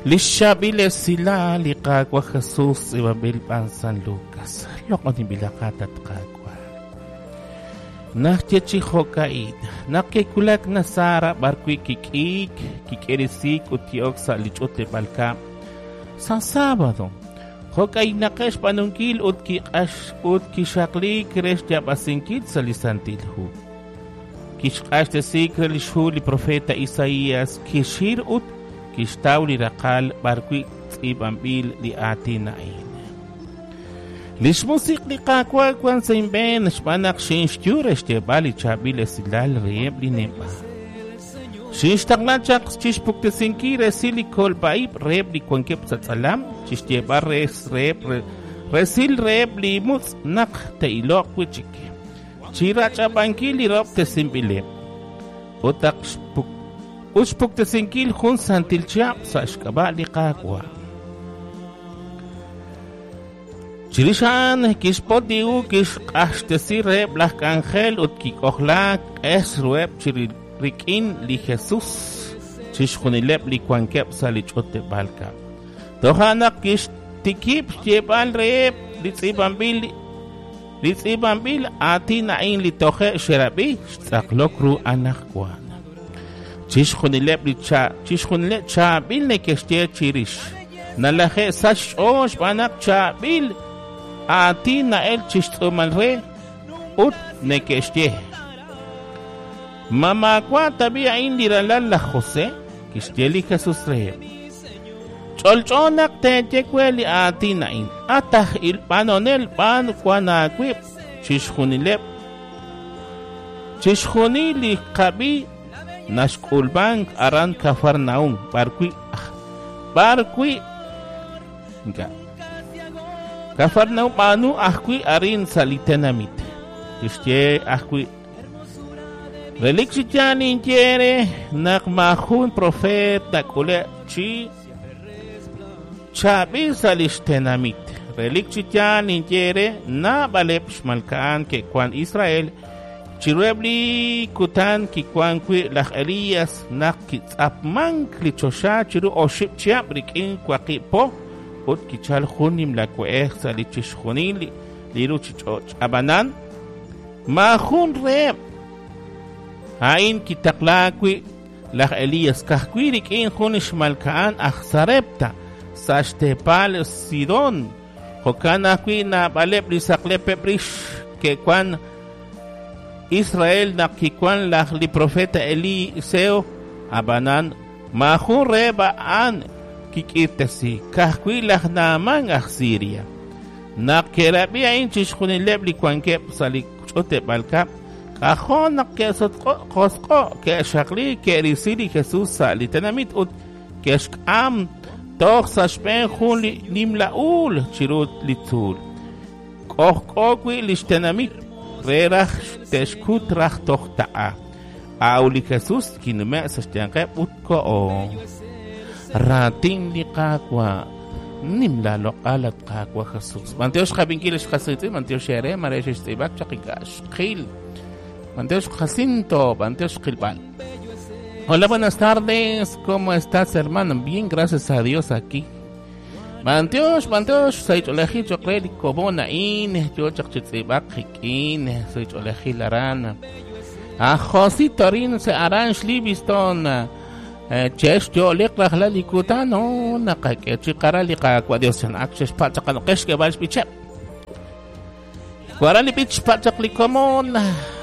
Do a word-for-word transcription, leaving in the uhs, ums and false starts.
Lishabiles sila liqaqua Jesús ibabilpan San Lucas. Loko ni bilakatat qaqua. Nahtiachi hokaid. Nakikulak na Sara barkui kikik, kikerisik utiok sa lichote balka. Sa Sabado, hokay nakesh panungkil ut kikash ut kishakli kresh diabasinkil sa lisantilhu. Kishkash de sikre lishu li profeta Isaías kishir ut kishtaw li rakal barkui ibambil li atin nain. Lishmusik li kakwa kwan sa imben shpanak shinshtyures te bali chabile silal reeb li nemba. Shinshtaglanchak chishpukte sinkire sili kolbaib reeb li kwankep sa salam chishtye barres reeb resil reeb li muts nak te ilok wichike. Chiracha bankili rob te simbile. Utak shpuk ushpuk te sinkil hun santil chap sa shkaba li kakwa. Chirishan kishpot diu kish ashtesi reb lah kangel ut kikohlak es rueb chirikin li Jesus chishkunileb li kwankep sa lichote balka. Tohanak kish tikip jebal reb li tzibambil li tzibambil ati nain li tohe sherabi tzaklok ru anak kwan. Chishkunileb li cha chishkunileb cha bil ne keshte chirish. Nalahe sash osh banak cha bil ati na el chishtumal re ut nekeshte. Mama kwa tabia indira lalla Jose kishteli Jesus re. Cholchonak te tekweli ati na in. Atah il panonel pan kwa na kwip chishkunilep. Chishkunili kabi nashkulbank aran Kafarnaum barkui barkui nga. Kafarnaum anu ahkui arin salitenamit. Kishtie ahkui reliksityani intiere nakmahun profet nakule chi chabi salishtenamit. Reliksityani intiere na balep shmalkaan ke kwan Israel chiruebli kutan ki kwan kui lach Elias nak kitsapman klichosha chiru oship chiap rikin kwaki po ut kichal khunim la kueh sa lichish khunili liru chichoch abanan ma khun reb hain kitaklakwi lach Elias kahkwirik in khunish malkaan akhsarepta sa shtepal Sidon hokana kwi na balep li saklepe brish ke kwan Israel na kikwan lach li profeta Eliseo abanan ma khun reba an kikitasi kahkwi lah naman ah Syria nakerabi ayin chishkunileb li kwankep sa lichote balka kahon nakesot kosko ke shakli ke risili Jesus sa litanamit ut keshkam toch sa shpen khun li nimlaul chirut litul kohkokwi lishtanamit rerach teshkut rach toch ta'a auli Jesus kinume sa shtiankep ut ko o rating di kakwa nimlalo alat kakwa Jesus. Manteos kabingkilis kasiti, manteos shere, maresh istibak, chakikash, khil. Manteos Jacinto, manteos khilbal. Hola, buenas tardes, ¿cómo estás, hermano? Bien, gracias a Dios aquí. Manteos, manteos, soy Choleji, Chocreli, Kobona, in, yo chakchitibak, hikin, soy Choleji, Larana. A Josito Rin, se aranj Libiston, Chesh yo liqrah la likuta no nakake chikara liqa kwa Dios en akches patak no kesh ke bals bichep. Kwara li bich patak li komon